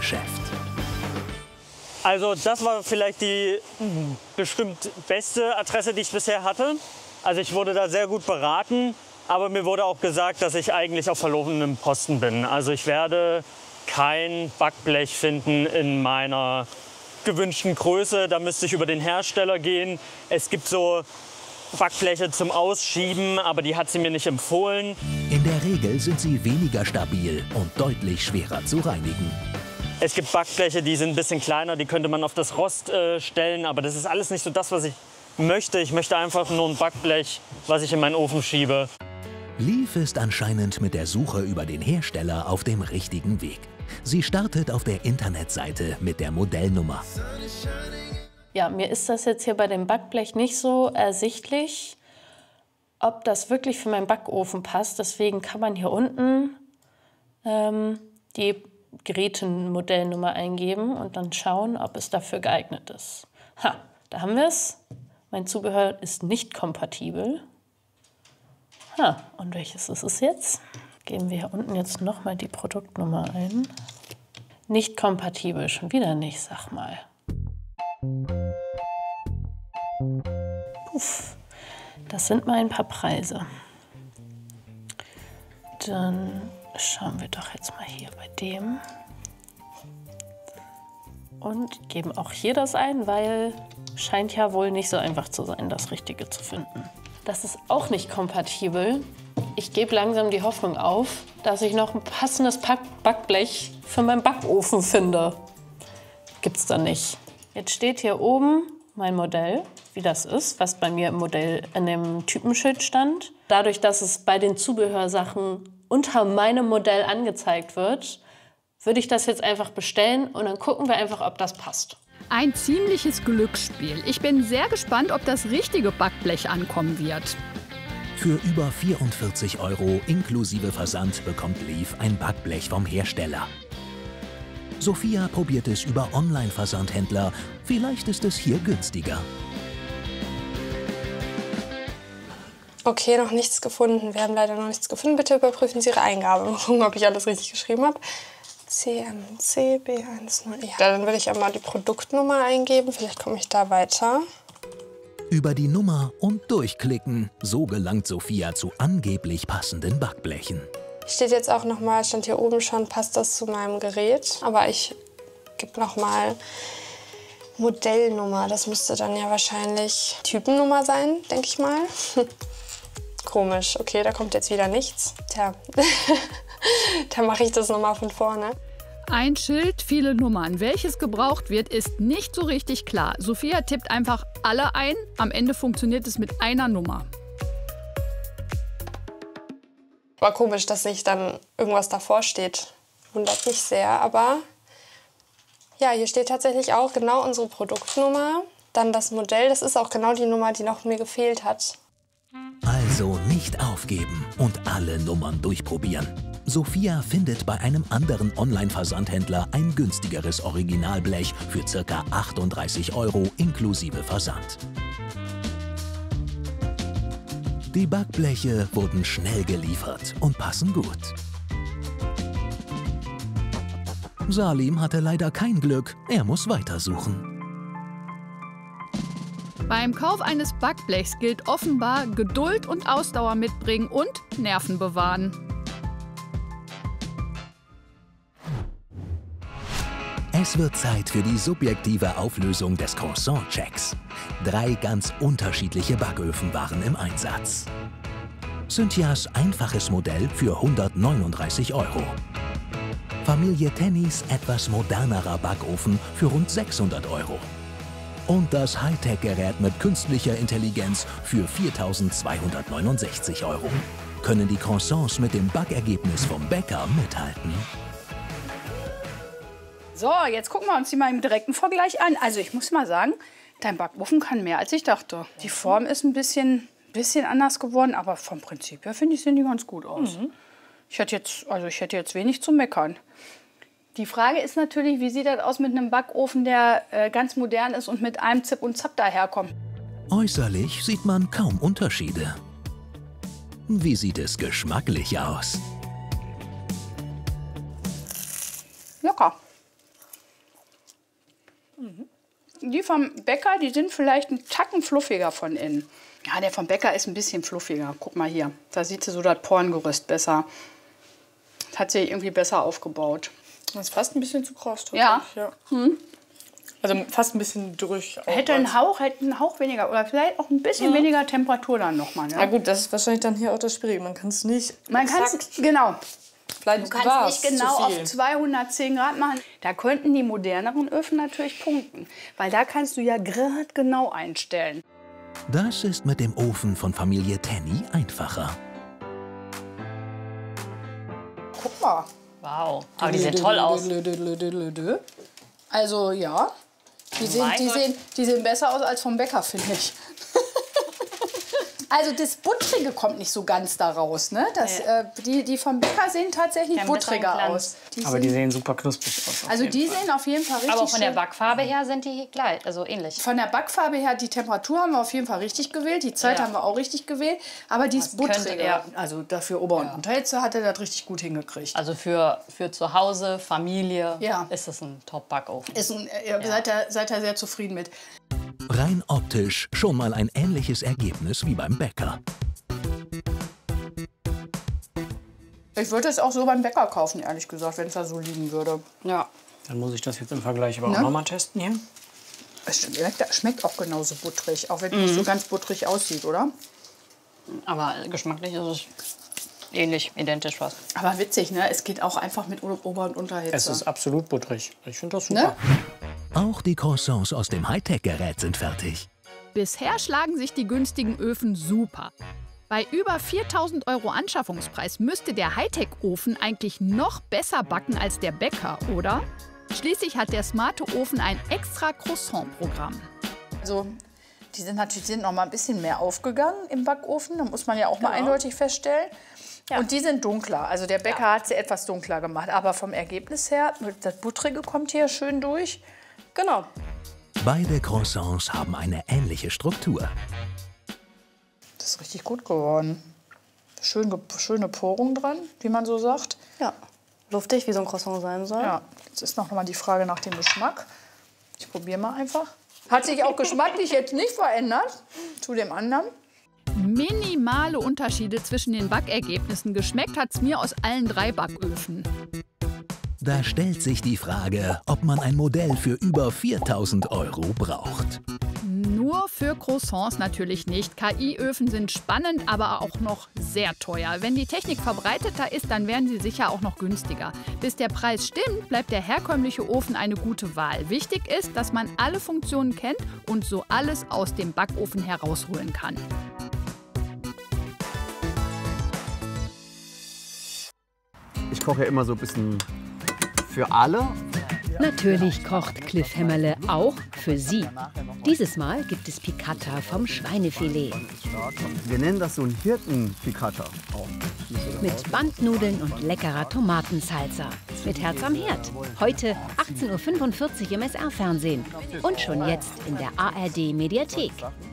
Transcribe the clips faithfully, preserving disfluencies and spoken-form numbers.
Geschäft. Also das war vielleicht die bestimmt beste Adresse, die ich bisher hatte. Also ich wurde da sehr gut beraten, aber mir wurde auch gesagt, dass ich eigentlich auf verlorenem Posten bin. Also ich werde kein Backblech finden in meiner gewünschten Größe. Da müsste ich über den Hersteller gehen. Es gibt so Backbleche zum Ausschieben, aber die hat sie mir nicht empfohlen. In der Regel sind sie weniger stabil und deutlich schwerer zu reinigen. Es gibt Backbleche, die sind ein bisschen kleiner, die könnte man auf das Rost äh, stellen, aber das ist alles nicht so das, was ich möchte. Ich möchte einfach nur ein Backblech, was ich in meinen Ofen schiebe. Liv ist anscheinend mit der Suche über den Hersteller auf dem richtigen Weg. Sie startet auf der Internetseite mit der Modellnummer. Ja, mir ist das jetzt hier bei dem Backblech nicht so ersichtlich, ob das wirklich für meinen Backofen passt. Deswegen kann man hier unten ähm, die Gerätenmodellnummer eingeben und dann schauen, ob es dafür geeignet ist. Ha, da haben wir es. Mein Zubehör ist nicht kompatibel. Ha, und welches ist es jetzt? Geben wir hier unten jetzt nochmal die Produktnummer ein. Nicht kompatibel, schon wieder nicht, sag mal. Puff, das sind mal ein paar Preise. Dann schauen wir doch jetzt mal hier bei dem. Und geben auch hier das ein, weil scheint ja wohl nicht so einfach zu sein, das Richtige zu finden. Das ist auch nicht kompatibel. Ich gebe langsam die Hoffnung auf, dass ich noch ein passendes Backblech für meinen Backofen finde. Gibt's da nicht. Jetzt steht hier oben mein Modell, wie das ist, was bei mir im Modell in dem Typenschild stand. Dadurch, dass es bei den Zubehörsachen unter meinem Modell angezeigt wird, würde ich das jetzt einfach bestellen und dann gucken wir einfach, ob das passt. Ein ziemliches Glücksspiel. Ich bin sehr gespannt, ob das richtige Backblech ankommen wird. Für über vierundvierzig Euro inklusive Versand bekommt Liv ein Backblech vom Hersteller. Sophia probiert es über Online-Versandhändler. Vielleicht ist es hier günstiger. Okay, noch nichts gefunden. Wir haben leider noch nichts gefunden. Bitte überprüfen Sie Ihre Eingabe. Mal gucken, ob ich alles richtig geschrieben habe. C M C B eins null. Ja, dann würde ich einmal die Produktnummer eingeben. Vielleicht komme ich da weiter. Über die Nummer und durchklicken. So gelangt Sophia zu angeblich passenden Backblechen. Steht jetzt auch noch mal, stand hier oben schon, passt das zu meinem Gerät. Aber ich gebe noch mal Modellnummer. Das müsste dann ja wahrscheinlich Typennummer sein, denke ich mal. Komisch. Okay, da kommt jetzt wieder nichts. Tja, dann mache ich das noch mal von vorne. Ein Schild, viele Nummern. Welches gebraucht wird, ist nicht so richtig klar. Sophia tippt einfach alle ein. Am Ende funktioniert es mit einer Nummer. War komisch, dass nicht dann irgendwas davor steht. Wundert mich sehr, aber ja, hier steht tatsächlich auch genau unsere Produktnummer. Dann das Modell, das ist auch genau die Nummer, die noch mir gefehlt hat. Also nicht aufgeben und alle Nummern durchprobieren. Sophia findet bei einem anderen Online-Versandhändler ein günstigeres Originalblech für ca. achtunddreißig Euro inklusive Versand. Die Backbleche wurden schnell geliefert und passen gut. Salim hatte leider kein Glück, er muss weitersuchen. Beim Kauf eines Backblechs gilt offenbar Geduld und Ausdauer mitbringen und Nerven bewahren. Es wird Zeit für die subjektive Auflösung des Croissant-Checks. Drei ganz unterschiedliche Backöfen waren im Einsatz. Cynthias einfaches Modell für hundertneununddreißig Euro. Familie Tennys etwas modernerer Backofen für rund sechshundert Euro. Und das Hightech-Gerät mit künstlicher Intelligenz für viertausendzweihundertneunundsechzig Euro. Können die Croissants mit dem Backergebnis vom Bäcker mithalten? So, jetzt gucken wir uns die mal im direkten Vergleich an. Also ich muss mal sagen, dein Backofen kann mehr, als ich dachte. Die Form ist ein bisschen, bisschen anders geworden, aber vom Prinzip her finde ich, sehen die ganz gut aus. Mhm. Ich hätte jetzt, also ich hätte jetzt wenig zu meckern. Die Frage ist natürlich, wie sieht das aus mit einem Backofen, der äh, ganz modern ist und mit einem Zip und Zap daherkommt? Äußerlich sieht man kaum Unterschiede. Wie sieht es geschmacklich aus? Lecker. Mhm. Die vom Bäcker, die sind vielleicht einen Tacken fluffiger von innen. Ja, der vom Bäcker ist ein bisschen fluffiger. Guck mal hier, da sieht sie so das Porngerüst besser. Das hat sich irgendwie besser aufgebaut. Das ist fast ein bisschen zu kross. Ja. ja. Hm. Also fast ein bisschen durch. Hätte einen Hauch, hätte einen Hauch weniger oder vielleicht auch ein bisschen mhm. weniger Temperatur dann nochmal. Ja? Na gut, das ist wahrscheinlich dann hier auch das Schwierige. Man kann es nicht. Man kann es genau. Vielleicht du kannst nicht genau auf zweihundertzehn Grad machen. Da könnten die moderneren Öfen natürlich punkten, weil da kannst du ja gerade genau einstellen. Das ist mit dem Ofen von Familie Tenny einfacher. Guck mal. Wow, aber die sehen toll aus. Also ja, die sehen, die, sehen, die sehen besser aus als vom Bäcker, finde ich. Also das Buttrige kommt nicht so ganz da raus. Ne? Das, ja. äh, die, die vom Bäcker sehen tatsächlich buttriger aus. Die aber die sehen super knusprig aus. Also die Fall. sehen auf jeden Fall richtig Aber von der schön. Backfarbe her sind die gleich, also ähnlich. Von der Backfarbe her, die Temperatur haben wir auf jeden Fall richtig gewählt. Die Zeit ja. haben wir auch richtig gewählt. Aber die ist buttriger. Ja. Also dafür Ober- und ja. Unterhitze hat er das richtig gut hingekriegt. Also für, für zu Hause, Familie ja. ist es ein Top-Backofen. Ist ein, ja. seid, ihr, seid ihr sehr zufrieden mit. Rein optisch schon mal ein ähnliches Ergebnis wie beim Bäcker. Ich würde es auch so beim Bäcker kaufen, ehrlich gesagt, wenn es da so liegen würde. Ja. Dann muss ich das jetzt im Vergleich aber auch ne? noch mal testen hier. Es schmeckt, schmeckt auch genauso buttrig, auch wenn es mm. nicht so ganz buttrig aussieht, oder? Aber geschmacklich ist es ähnlich, identisch fast. Aber witzig, ne? Es geht auch einfach mit Ober- und Unterhitze. Es ist absolut buttrig. Ich finde das super. Ne? Auch die Croissants aus dem Hightech-Gerät sind fertig. Bisher schlagen sich die günstigen Öfen super. Bei über viertausend Euro Anschaffungspreis müsste der Hightech-Ofen eigentlich noch besser backen als der Bäcker, oder? Schließlich hat der smarte Ofen ein extra Croissant-Programm. Also, die sind natürlich sind noch mal ein bisschen mehr aufgegangen im Backofen. Da muss man ja auch genau. mal eindeutig feststellen. Ja. Und die sind dunkler. Also der Bäcker ja. hat sie etwas dunkler gemacht. Aber vom Ergebnis her, das Buttrige kommt hier schön durch. Genau. Beide Croissants haben eine ähnliche Struktur. Das ist richtig gut geworden. Schön, schöne Porung dran, wie man so sagt. Ja, luftig, wie so ein Croissant sein soll. Ja, jetzt ist noch mal die Frage nach dem Geschmack. Ich probiere mal einfach. Hat sich auch geschmacklich jetzt nicht verändert zu dem anderen. Minimale Unterschiede zwischen den Backergebnissen. Geschmeckt hat's mir aus allen drei Backöfen. Da stellt sich die Frage, ob man ein Modell für über viertausend Euro braucht. Nur für Croissants natürlich nicht. K I-Öfen sind spannend, aber auch noch sehr teuer. Wenn die Technik verbreiteter ist, dann werden sie sicher auch noch günstiger. Bis der Preis stimmt, bleibt der herkömmliche Ofen eine gute Wahl. Wichtig ist, dass man alle Funktionen kennt und so alles aus dem Backofen herausholen kann. Ich koche ja immer so ein bisschen für alle. Natürlich kocht Cliff Hämmerle auch für Sie. Dieses Mal gibt es Piccata vom Schweinefilet. Wir nennen das so ein Hirten-Piccata. Mit Bandnudeln und leckerer Tomatensalsa. Mit Herz am Herd. Heute achtzehn Uhr fünfundvierzig im S R-Fernsehen. Und schon jetzt in der A R D-Mediathek.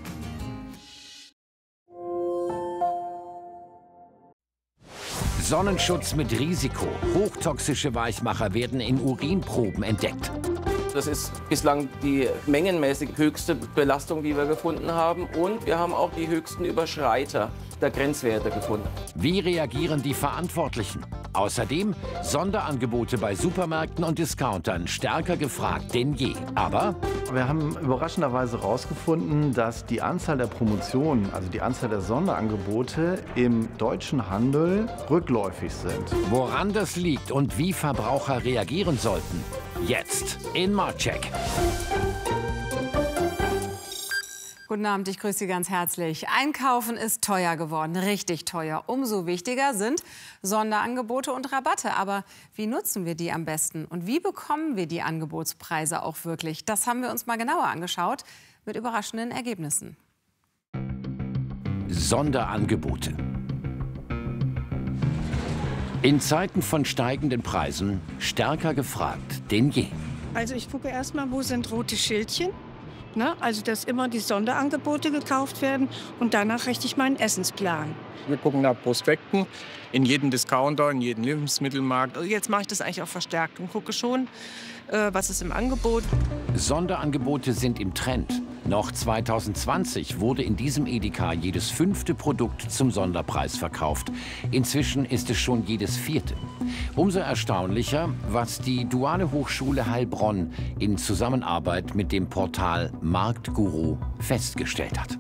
Sonnenschutz mit Risiko. Hochtoxische Weichmacher werden in Urinproben entdeckt. Das ist bislang die mengenmäßig höchste Belastung, die wir gefunden haben. Und wir haben auch die höchsten Überschreiter der Grenzwerte gefunden. Wie reagieren die Verantwortlichen? Außerdem Sonderangebote bei Supermärkten und Discountern stärker gefragt denn je. Aber wir haben überraschenderweise herausgefunden, dass die Anzahl der Promotionen, also die Anzahl der Sonderangebote im deutschen Handel rückläufig sind. Woran das liegt und wie Verbraucher reagieren sollten, jetzt in Marktcheck. Guten Abend, ich grüße Sie ganz herzlich. Einkaufen ist teuer geworden, richtig teuer. Umso wichtiger sind Sonderangebote und Rabatte. Aber wie nutzen wir die am besten? Und wie bekommen wir die Angebotspreise auch wirklich? Das haben wir uns mal genauer angeschaut, mit überraschenden Ergebnissen. Sonderangebote. In Zeiten von steigenden Preisen stärker gefragt denn je. Also ich gucke erst mal, wo sind rote Schildchen. Ne? Also dass immer die Sonderangebote gekauft werden und danach richte ich meinen Essensplan. Wir gucken nach Prospekten in jedem Discounter, in jedem Lebensmittelmarkt. Also jetzt mache ich das eigentlich auch verstärkt und gucke schon, äh, was ist im Angebot. Sonderangebote sind im Trend. Noch zweitausendzwanzig wurde in diesem Edeka jedes fünfte Produkt zum Sonderpreis verkauft. Inzwischen ist es schon jedes vierte. Umso erstaunlicher, was die Duale Hochschule Heilbronn in Zusammenarbeit mit dem Portal Marktguru festgestellt hat.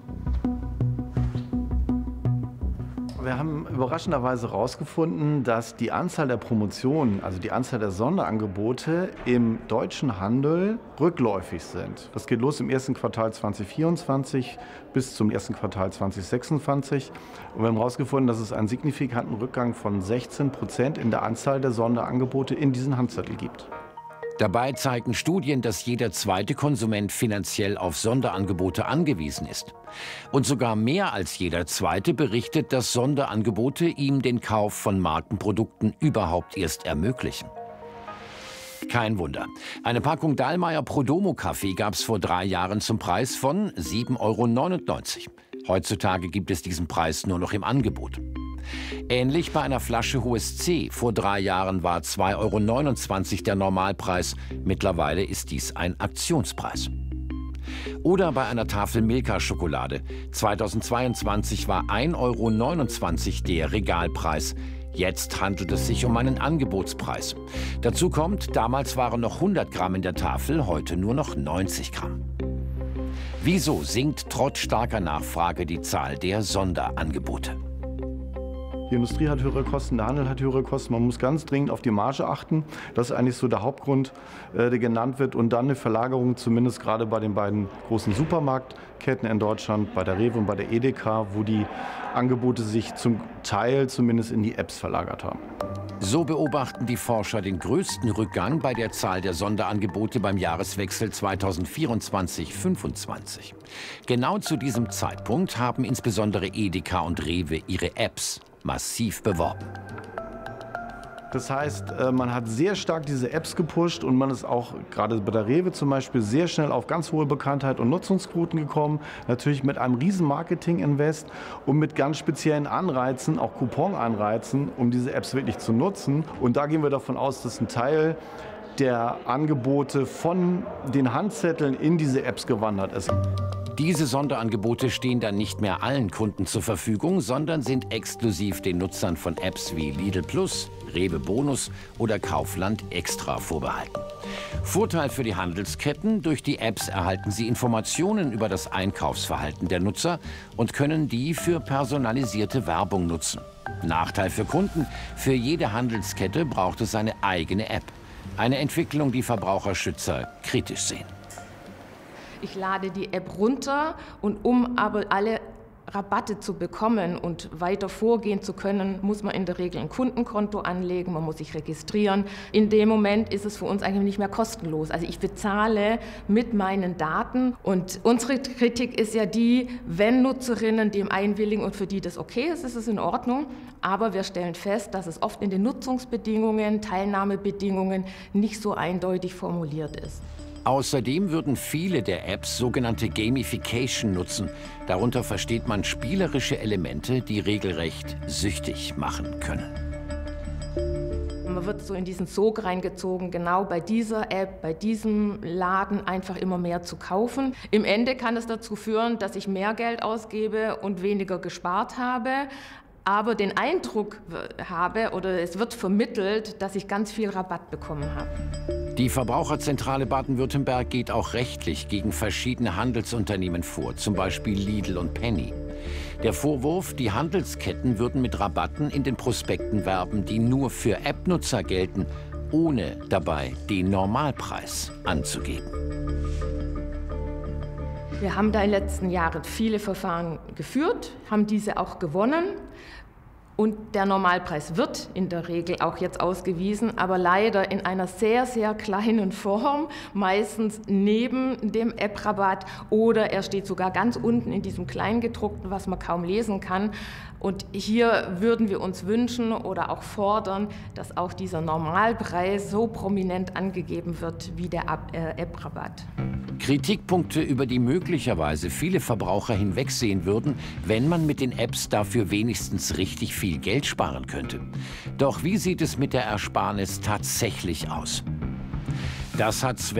Wir haben überraschenderweise herausgefunden, dass die Anzahl der Promotionen, also die Anzahl der Sonderangebote im deutschen Handel rückläufig sind. Das geht los im ersten Quartal zweitausendvierundzwanzig bis zum ersten Quartal zweitausendsechsundzwanzig. Und wir haben herausgefunden, dass es einen signifikanten Rückgang von sechzehn Prozent in der Anzahl der Sonderangebote in diesen Handzettel gibt. Dabei zeigen Studien, dass jeder zweite Konsument finanziell auf Sonderangebote angewiesen ist. Und sogar mehr als jeder zweite berichtet, dass Sonderangebote ihm den Kauf von Markenprodukten überhaupt erst ermöglichen. Kein Wunder. Eine Packung Dallmayr Prodomo-Kaffee gab es vor drei Jahren zum Preis von sieben Euro neunundneunzig. Heutzutage gibt es diesen Preis nur noch im Angebot. Ähnlich bei einer Flasche H S C. Vor drei Jahren war zwei Euro neunundzwanzig der Normalpreis. Mittlerweile ist dies ein Aktionspreis. Oder bei einer Tafel Milka-Schokolade. zweitausendzweiundzwanzig war ein Euro neunundzwanzig der Regalpreis. Jetzt handelt es sich um einen Angebotspreis. Dazu kommt, damals waren noch hundert Gramm in der Tafel, heute nur noch neunzig Gramm. Wieso sinkt trotz starker Nachfrage die Zahl der Sonderangebote? Die Industrie hat höhere Kosten, der Handel hat höhere Kosten. Man muss ganz dringend auf die Marge achten. Das ist eigentlich so der Hauptgrund, äh, der genannt wird. Und dann eine Verlagerung, zumindest gerade bei den beiden großen Supermarktketten in Deutschland, bei der Rewe und bei der Edeka, wo die Angebote sich zum Teil zumindest in die Apps verlagert haben. So beobachten die Forscher den größten Rückgang bei der Zahl der Sonderangebote beim Jahreswechsel zweitausendvierundzwanzig fünfundzwanzig. Genau zu diesem Zeitpunkt haben insbesondere Edeka und Rewe ihre Apps massiv beworben. Das heißt, man hat sehr stark diese Apps gepusht und man ist auch gerade bei der Rewe zum Beispiel sehr schnell auf ganz hohe Bekanntheit und Nutzungsquoten gekommen. Natürlich mit einem riesen Marketing-Invest und mit ganz speziellen Anreizen, auch Coupon-Anreizen, um diese Apps wirklich zu nutzen. Und da gehen wir davon aus, dass ein Teil der Angebote von den Handzetteln in diese Apps gewandert ist. Diese Sonderangebote stehen dann nicht mehr allen Kunden zur Verfügung, sondern sind exklusiv den Nutzern von Apps wie Lidl Plus, Rewe Bonus oder Kaufland Extra vorbehalten. Vorteil für die Handelsketten: Durch die Apps erhalten sie Informationen über das Einkaufsverhalten der Nutzer und können die für personalisierte Werbung nutzen. Nachteil für Kunden: Für jede Handelskette braucht es eine eigene App. Eine Entwicklung, die Verbraucherschützer kritisch sehen. Ich lade die App runter und um aber alle Rabatte zu bekommen und weiter vorgehen zu können, muss man in der Regel ein Kundenkonto anlegen, man muss sich registrieren. In dem Moment ist es für uns eigentlich nicht mehr kostenlos. Also ich bezahle mit meinen Daten und unsere Kritik ist ja die, wenn Nutzerinnen dem einwilligen und für die das okay ist, ist es in Ordnung. Aber wir stellen fest, dass es oft in den Nutzungsbedingungen, Teilnahmebedingungen nicht so eindeutig formuliert ist. Außerdem würden viele der Apps sogenannte Gamification nutzen. Darunter versteht man spielerische Elemente, die regelrecht süchtig machen können. Man wird so in diesen Sog reingezogen, genau bei dieser App, bei diesem Laden einfach immer mehr zu kaufen. Im Ende kann es dazu führen, dass ich mehr Geld ausgebe und weniger gespart habe, aber den Eindruck habe oder es wird vermittelt, dass ich ganz viel Rabatt bekommen habe. Die Verbraucherzentrale Baden-Württemberg geht auch rechtlich gegen verschiedene Handelsunternehmen vor, zum Beispiel Lidl und Penny. Der Vorwurf, die Handelsketten würden mit Rabatten in den Prospekten werben, die nur für App-Nutzer gelten, ohne dabei den Normalpreis anzugeben. Wir haben da in den letzten Jahren viele Verfahren geführt, haben diese auch gewonnen. Und der Normalpreis wird in der Regel auch jetzt ausgewiesen, aber leider in einer sehr, sehr kleinen Form, meistens neben dem App-Rabatt oder er steht sogar ganz unten in diesem Kleingedruckten, was man kaum lesen kann. Und hier würden wir uns wünschen oder auch fordern, dass auch dieser Normalpreis so prominent angegeben wird wie der App-Rabatt. Kritikpunkte, über die möglicherweise viele Verbraucher hinwegsehen würden, wenn man mit den Apps dafür wenigstens richtig viel Geld sparen könnte. Doch wie sieht es mit der Ersparnis tatsächlich aus? Das hat Sven